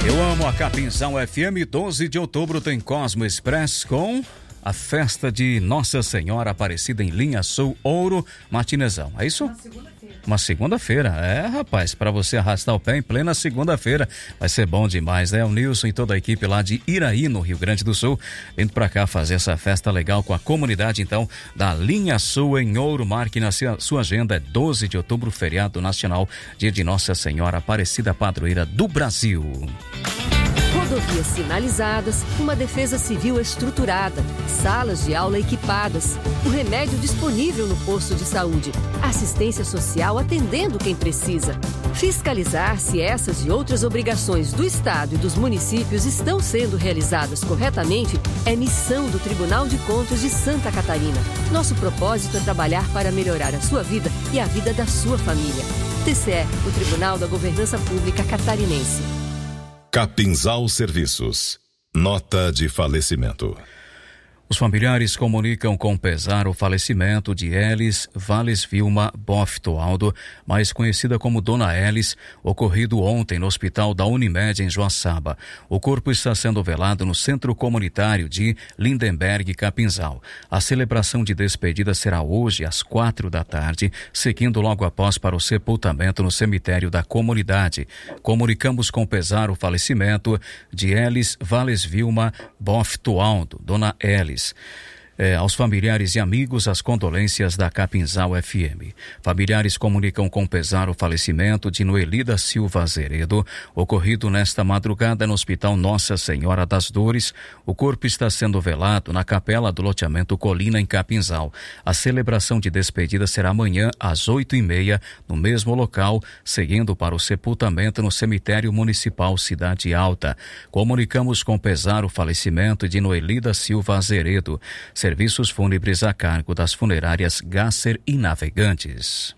Eu amo a Capinzal FM. 12 de outubro tem Cosmo Express com a festa de Nossa Senhora Aparecida em Linha Sul, Ouro, Martinezão. É isso? Uma segunda-feira. É, rapaz, para você arrastar o pé em plena segunda-feira. Vai ser bom demais, né? O Nilson e toda a equipe lá de Iraí, no Rio Grande do Sul, vindo pra cá fazer essa festa legal com a comunidade, então, da Linha Sul em Ouro. Marque na sua agenda, é 12 de outubro, feriado nacional, dia de Nossa Senhora Aparecida, padroeira do Brasil. Rodovias sinalizadas, uma defesa civil estruturada, salas de aula equipadas, o remédio disponível no posto de saúde, assistência social atendendo quem precisa. Fiscalizar se essas e outras obrigações do Estado e dos municípios estão sendo realizadas corretamente é missão do Tribunal de Contas de Santa Catarina. Nosso propósito é trabalhar para melhorar a sua vida e a vida da sua família. TCE, o Tribunal da Governança Pública Catarinense. Capinzal Serviços. Nota de falecimento. Os familiares comunicam com pesar o falecimento de Elis Valles Vilma Bofto Aldo, mais conhecida como Dona Elis, ocorrido ontem no Hospital da Unimed em Joaçaba. O corpo está sendo velado no Centro Comunitário de Lindenberg, Capinzal. A celebração de despedida será hoje às 4h, seguindo logo após para o sepultamento no cemitério da comunidade. Comunicamos com pesar o falecimento de Elis Valles Vilma Bofto Aldo, Dona Elis. Aos familiares e amigos, as condolências da Capinzal FM. Familiares comunicam com pesar o falecimento de Noelida Silva Azeredo, ocorrido nesta madrugada no Hospital Nossa Senhora das Dores. O corpo está sendo velado na capela do loteamento Colina, em Capinzal. A celebração de despedida será amanhã às 8h30, no mesmo local, seguindo para o sepultamento no cemitério municipal Cidade Alta. Comunicamos com pesar o falecimento de Noelida Silva Azeredo. Serviços fúnebres a cargo das funerárias Gasser e Navegantes.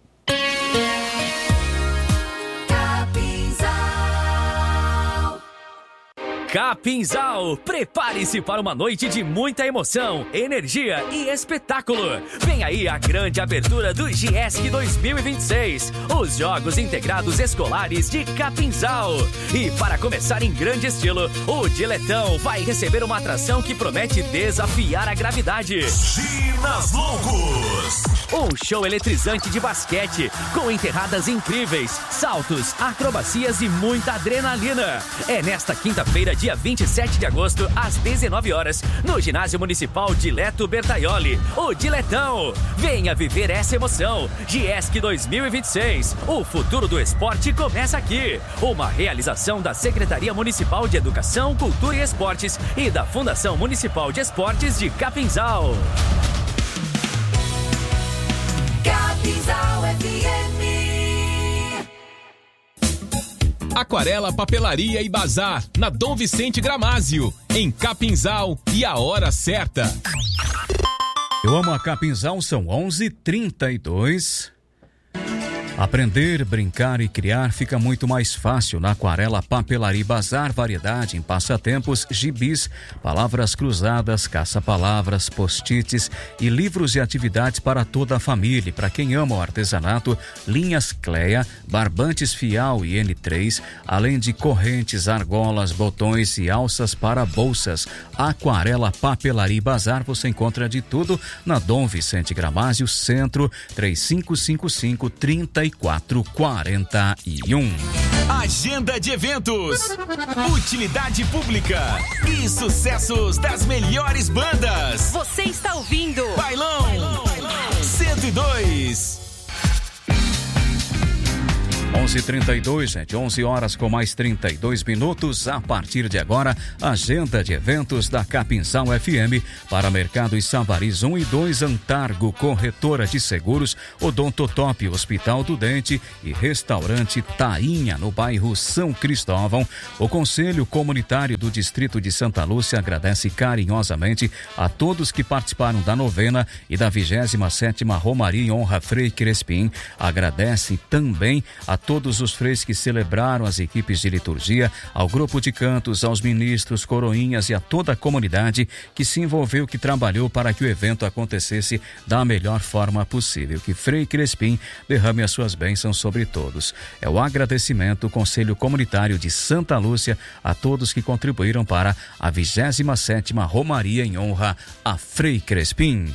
Capinzal, prepare-se para uma noite de muita emoção, energia e espetáculo. Vem aí a grande abertura do GIESC 2026, os Jogos Integrados Escolares de Capinzal. E para começar em grande estilo, o Diletão vai receber uma atração que promete desafiar a gravidade. Ginas Loucos! Um show eletrizante de basquete, com enterradas incríveis, saltos, acrobacias e muita adrenalina. É nesta quinta-feira, dia 27 de agosto, às 19h, no Ginásio Municipal Dileto Bertaioli, o Diletão. Venha viver essa emoção. GIESC 2026, o futuro do esporte começa aqui. Uma realização da Secretaria Municipal de Educação, Cultura e Esportes e da Fundação Municipal de Esportes de Capinzal. Capinzal FM. Aquarela, Papelaria e Bazar, na Dom Vicente Gramásio, em Capinzal, e a hora certa. Eu amo a Capinzal, são 11h32. Aprender, brincar e criar fica muito mais fácil na Aquarela, Papelaria e Bazar. Variedade em passatempos, gibis, palavras cruzadas, caça-palavras, post-its e livros de atividades para toda a família. Para quem ama o artesanato, linhas Cleia, barbantes Fial e N3, além de correntes, argolas, botões e alças para bolsas. Aquarela, Papelaria e Bazar, você encontra de tudo na Dom Vicente Gramásio, Centro, 3555-3441. Agenda de eventos, utilidade pública e sucessos das melhores bandas. Você está ouvindo Bailão 102. 11h32, gente, 11h com mais 32 minutos. A partir de agora, agenda de eventos da Capinzal FM para Mercado e Savariz 1 e 2, Antargo, Corretora de Seguros, Odontotop, Hospital do Dente e Restaurante Tainha, no bairro São Cristóvão. O Conselho Comunitário do Distrito de Santa Lúcia agradece carinhosamente a todos que participaram da novena e da 27ª Romaria em honra Frei Crespim. Agradece também a todos todos os freis que celebraram, as equipes de liturgia, ao grupo de cantos, aos ministros, coroinhas e a toda a comunidade que se envolveu, que trabalhou para que o evento acontecesse da melhor forma possível. Que Frei Crespim derrame as suas bênçãos sobre todos. É o agradecimento, Conselho Comunitário de Santa Lúcia, a todos que contribuíram para a 27ª Romaria em honra a Frei Crespim.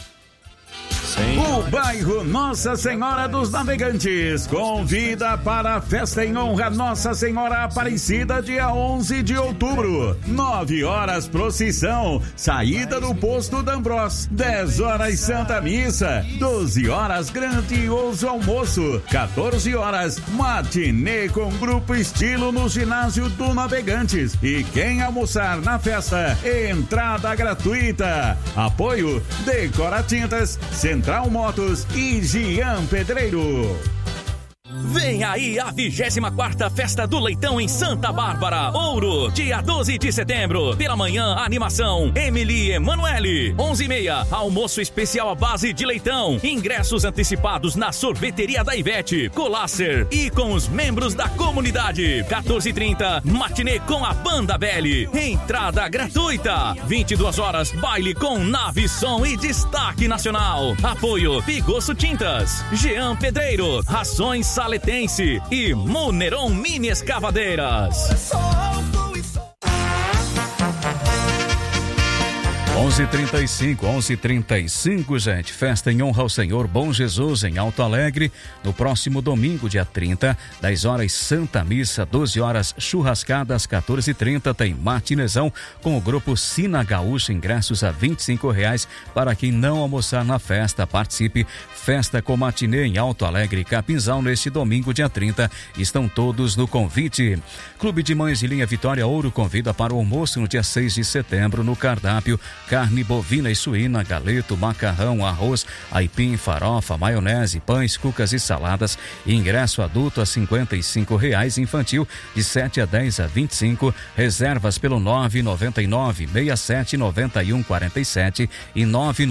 O bairro Nossa Senhora dos Navegantes convida para a festa em honra Nossa Senhora Aparecida, dia 11 de outubro. 9 horas procissão, saída do posto D'Ambrós. 10 horas Santa Missa. 12 horas grandioso almoço. 14 horas matinê com grupo estilo no ginásio do Navegantes. E quem almoçar na festa, entrada gratuita. Apoio Decora Tintas, Central Motos e Jean Pedreiro. Vem aí a 24ª Festa do Leitão em Santa Bárbara, Ouro, dia 12 de setembro. Pela manhã, animação Emily Emanuele, 11h30, almoço especial à base de leitão, ingressos antecipados na sorveteria da Ivete, Colácer e com os membros da comunidade. 14h30, matinê com a Banda Belly, entrada gratuita. 22 horas, baile com nave, som e destaque nacional. Apoio Pigosso Tintas, Jean Pedreiro, Rações Saletense e Muneron Mini Escavadeiras. 11h35, gente. Festa em honra ao Senhor Bom Jesus em Alto Alegre. No próximo domingo, dia 30, 10 horas Santa Missa, 12 horas churrascadas, 14h30 tem matinezão com o grupo Sina Gaúcha, ingressos a R$25 para quem não almoçar na festa. Participe. Festa com matinê em Alto Alegre, Capinzal, neste domingo, dia 30. Estão todos no convite. Clube de Mães de Linha Vitória Ouro convida para o almoço no dia 6 de setembro no cardápio: carne bovina e suína, galeto, macarrão, arroz, aipim, farofa, maionese, pães, cucas e saladas. Ingresso adulto a R$55, infantil de 7 a 10 a 25. Reservas pelo 999-679147 e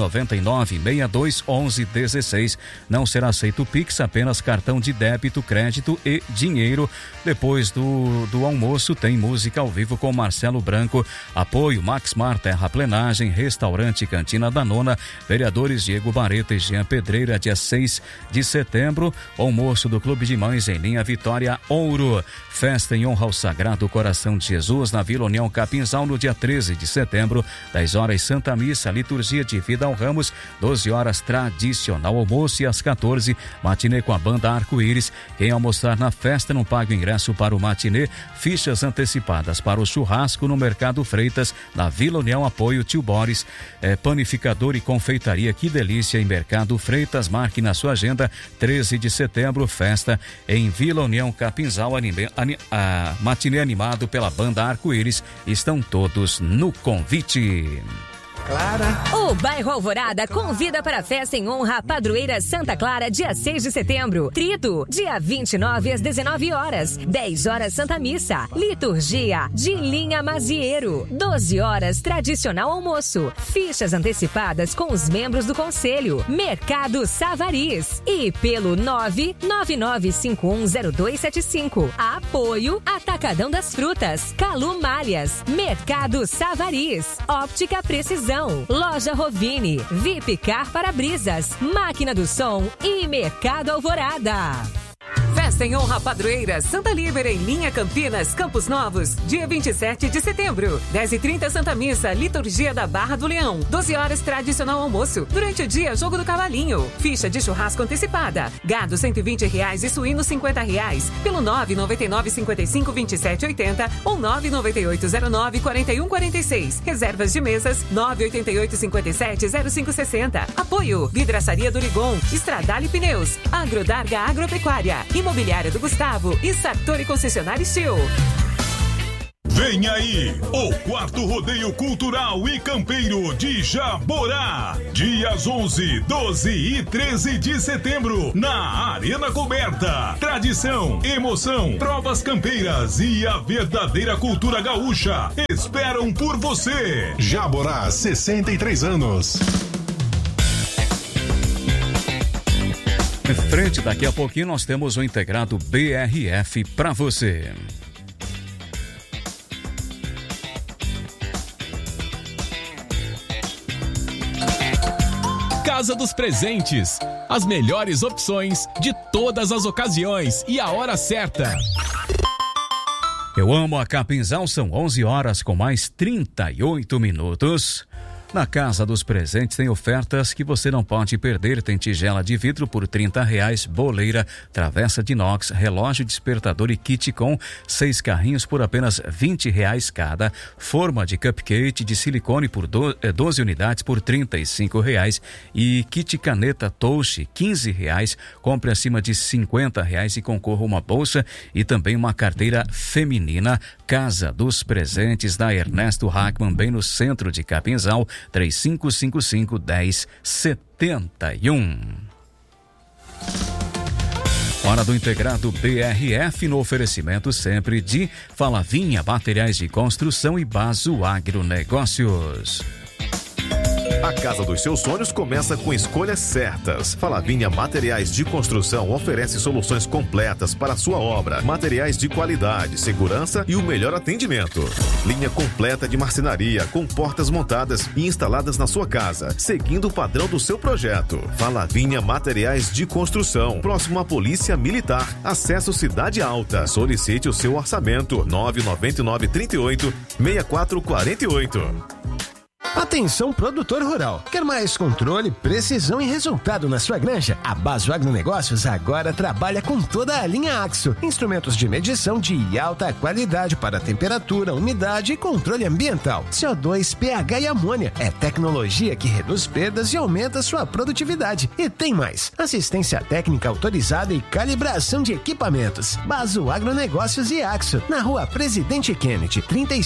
999-621116. Não será aceito Pix, apenas cartão de débito, crédito e dinheiro. Depois do almoço tem música ao vivo com Marcelo Branco. Apoio Maxmar Terraplenagem, Restaurante Cantina da Nona, vereadores Diego Bareta e Jean Pedreira, dia 6 de setembro, almoço do Clube de Mães em Linha Vitória Ouro. Festa em honra ao Sagrado Coração de Jesus na Vila União Capinzal no dia 13 de setembro, 10 horas Santa Missa, liturgia de vida ao Ramos, 12 horas tradicional almoço e às 14 matinê com a Banda Arco-Íris. Quem almoçar na festa não paga o ingresso para o matinê. Fichas antecipadas para o churrasco no Mercado Freitas, na Vila União. Apoio Tio Boris, panificador e confeitaria Que Delícia em Mercado Freitas. Marque na sua agenda, 13 de setembro, festa em Vila União Capinzal, matinê animado pela Banda Arco-Íris. Estão todos no convite. Clara. O bairro Alvorada convida para a festa em honra à padroeira Santa Clara, dia 6 de setembro. Trito, dia 29 às 19 horas. 10 horas Santa Missa. Liturgia de Linha Mazieiro. 12 horas tradicional almoço. Fichas antecipadas com os membros do Conselho. Mercado Savariz. E pelo 999510275. Apoio Atacadão das Frutas. Calu Malhas. Mercado Savariz. Óptica Precisão. Loja Rovini, VIP Car Para-Brisas, Máquina do Som e Mercado Alvorada. Festa em honra padroeira Santa Líbera em Linha Campinas, Campos Novos, dia 27 de setembro. 10h30 Santa Missa, liturgia da Barra do Leão. 12 horas tradicional almoço. Durante o dia, jogo do cavalinho. Ficha de churrasco antecipada. Gado R$120 e suíno R$50. Pelo 999-55-2780 ou 99809-4146. Reservas de mesas 988-57-0560. Apoio Vidraçaria do Ligon, Estradale Pneus, Agrodarga Agropecuária, Imobiliária do Gustavo e Sartori Concessionário Steel. Vem aí, o 4º Rodeio Cultural e Campeiro de Jaborá. Dias 11, 12 e 13 de setembro, na Arena Coberta. Tradição, emoção, provas campeiras e a verdadeira cultura gaúcha esperam por você. Jaborá, 63 anos. Em frente, daqui a pouquinho nós temos o integrado BRF para você. Casa dos Presentes, as melhores opções de todas as ocasiões e a hora certa. Eu amo a Capinzal, são 11 horas com mais 38 minutos. Na Casa dos Presentes tem ofertas que você não pode perder. Tem tigela de vidro por R$30, boleira, travessa de inox, relógio despertador e kit com 6 carrinhos por apenas R$20 cada. Forma de cupcake de silicone por 12 unidades por R$35 e kit caneta Touch R$15. Compre acima de R$50 e concorra uma bolsa e também uma carteira feminina. Casa dos Presentes da Ernesto Hackman, bem no centro de Capinzal. 3555-1071. Hora do integrado BRF no oferecimento sempre de Falavinha, materiais de construção e Baso Agronegócios. A casa dos seus sonhos começa com escolhas certas. Falavinha Materiais de Construção oferece soluções completas para a sua obra. Materiais de qualidade, segurança e o melhor atendimento. Linha completa de marcenaria, com portas montadas e instaladas na sua casa, seguindo o padrão do seu projeto. Falavinha Materiais de Construção, próximo à Polícia Militar. Acesso Cidade Alta. Solicite o seu orçamento. 99938-6448. Atenção, produtor rural. Quer mais controle, precisão e resultado na sua granja? A Baso Agronegócios agora trabalha com toda a linha Axo. Instrumentos de medição de alta qualidade para temperatura, umidade e controle ambiental. CO2, pH e amônia. É tecnologia que reduz perdas e aumenta sua produtividade. E tem mais. Assistência técnica autorizada e calibração de equipamentos. Baso Agronegócios e Axo. Na rua Presidente Kennedy,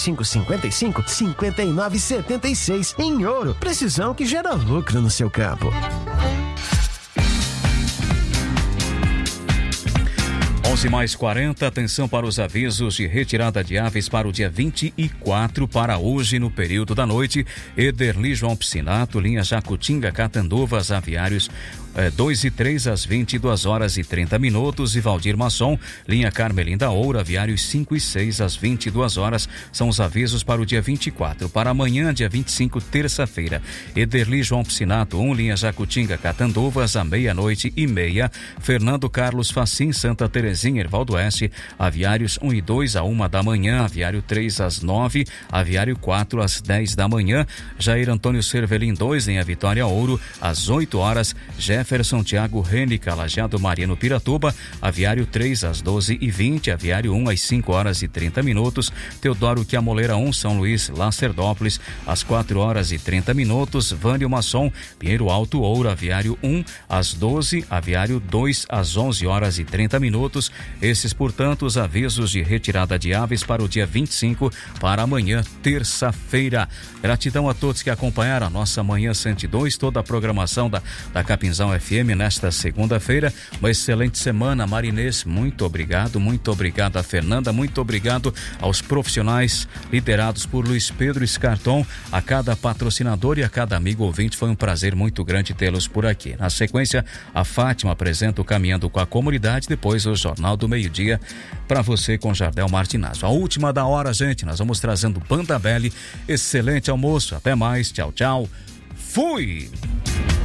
3555-5976. Em Ouro, precisão que gera lucro no seu campo. 11h40, atenção para os avisos de retirada de aves para o dia 24, para hoje no período da noite. Ederli João Piscinato, linha Jacutinga, Catanduvas, aviários 2 e 3 às 22h30. E Valdir Masson, linha Carmelinda Ouro, aviários 5 e 6 às 22h. São os avisos para o dia 24. Para amanhã, dia 25, terça-feira, Ederli João Piscinato 1, linha Jacutinga, Catanduvas, à 00:30. Fernando Carlos Facim, Santa Terezinha, Ervaldo Oeste, aviários 1 e 2 à 1h, aviário 3 às 9, aviário 4 às 10 da manhã. Jair Antônio Cervelin 2, linha Vitória Ouro, às 8h. Jefferson Thiago Rênica, Lajeado Mariano Piratuba, aviário 3 às 12h20, aviário 1 às 5h30. Teodoro Quiamoleira 1, São Luís, Lacerdópolis, às 4h30. Vânio Masson, Pinheiro Alto Ouro, aviário 1 às 12, aviário 2 às 11h30. Esses, portanto, os avisos de retirada de aves para o dia 25, para amanhã, terça-feira. Gratidão a todos que acompanharam a nossa Manhã 102, toda a programação da Capinzal FM nesta segunda-feira. Uma excelente semana, Marinês, muito obrigado a Fernanda, muito obrigado aos profissionais liderados por Luiz Pedro Escarton, a cada patrocinador e a cada amigo ouvinte. Foi um prazer muito grande tê-los por aqui. Na sequência, a Fátima apresenta o Caminhando com a Comunidade, depois o Jornal do Meio-Dia para você com Jardel Martinazzo. A última da hora, gente, nós vamos trazendo Banda Belly. Excelente almoço, até mais, tchau, tchau, fui!